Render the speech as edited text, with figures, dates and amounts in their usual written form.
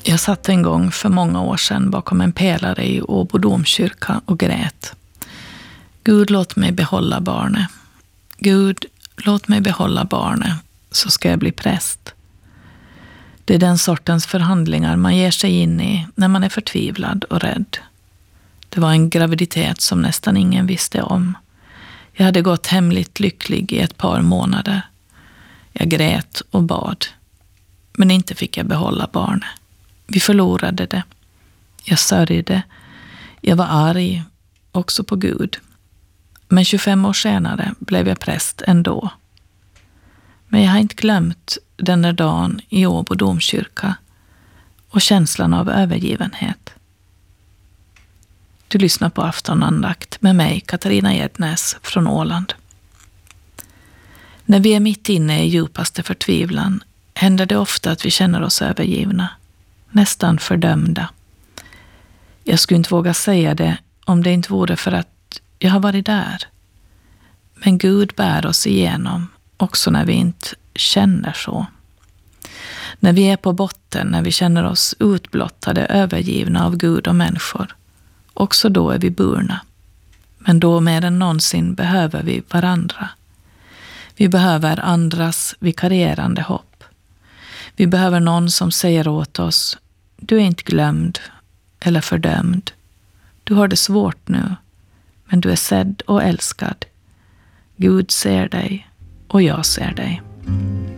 Jag satt en gång för många år sedan bakom en pelare i Åbo domkyrka och grät. Gud, låt mig behålla barnet. Gud, låt mig behålla barnet, så ska jag bli präst. Det är den sortens förhandlingar man ger sig in i när man är förtvivlad och rädd. Det var en graviditet som nästan ingen visste om. Jag hade gått hemligt lycklig i ett par månader. Jag grät och bad. Men inte fick jag behålla barnet. Vi förlorade det. Jag sörjde. Jag var arg, också på Gud. Men 25 år senare blev jag präst ändå. Men jag har inte glömt den där dagen i Åbo domkyrka och känslan av övergivenhet. Du lyssnar på Aftonandakt med mig, Katarina Ednäs från Åland. När vi är mitt inne i djupaste förtvivlan händer det ofta att vi känner oss övergivna, nästan fördömda. Jag skulle inte våga säga det om det inte vore för att jag har varit där. Men Gud bär oss igenom, också när vi inte känner så. När vi är på botten, när vi känner oss utblottade, övergivna av Gud och människor. Också då är vi burna. Men då mer än någonsin behöver vi varandra. Vi behöver andras vikarierande hopp. Vi behöver någon som säger åt oss: du är inte glömd eller fördömd. Du har det svårt nu, men du är sedd och älskad. Gud ser dig och jag ser dig.